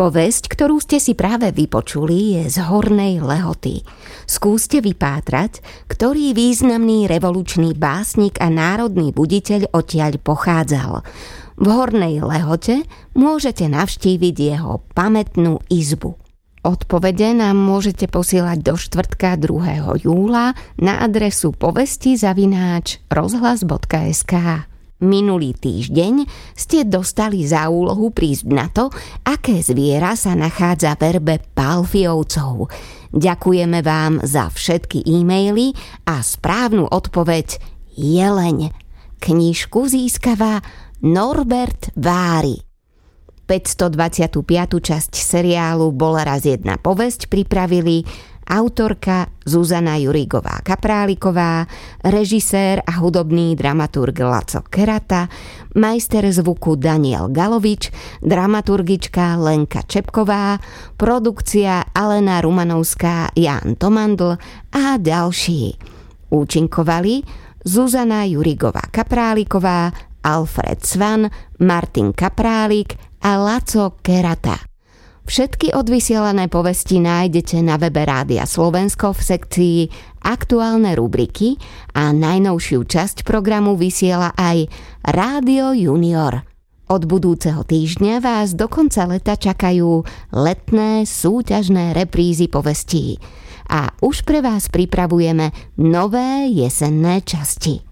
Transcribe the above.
Povesť, ktorú ste si práve vypočuli, je z Hornej Lehoty. Skúste vypátrať, ktorý významný revolučný básnik a národný buditeľ odtiaľ pochádzal. V Hornej Lehote môžete navštíviť jeho pamätnú izbu. Odpovede nám môžete posielať do štvrtka 2. júla na adresu povesti@rozhlas.sk. Minulý týždeň ste dostali za úlohu prísť na to, aké zviera sa nachádza v erbe Pálfiovcov. Ďakujeme vám za všetky e-maily a správnu odpoveď jeleň. Knižku získava Norbert Vári. 525. časť seriálu Bola raz jedna povesť pripravili autorka Zuzana Jurigová-Kapráliková, režisér a hudobný dramaturg Laco Kerata, majster zvuku Daniel Galovič, dramaturgička Lenka Čepková, produkcia Alena Rumanovská, Ján Tomandl a ďalší. Účinkovali Zuzana Jurigová-Kapráliková, Alfred Svan, Martin Kaprálik a Laco Kerata. Všetky odvysielané povesti nájdete na webe Rádia Slovensko v sekcii Aktuálne rubriky a najnovšiu časť programu vysiela aj Rádio Junior. Od budúceho týždňa vás do konca leta čakajú letné súťažné reprízy povestí. A už pre vás pripravujeme nové jesenné časti.